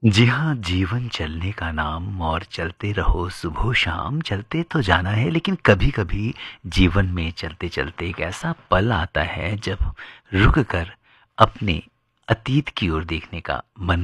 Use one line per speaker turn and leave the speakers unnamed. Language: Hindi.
जी हाँ, जीवन चलने का नाम और चलते रहो सुबह-शाम, चलते तो जाना है लेकिन कभी-कभी जीवन में चलते-चलते एक ऐसा पल आता है जब रुक कर अपने अतीत की ओर देखने का मन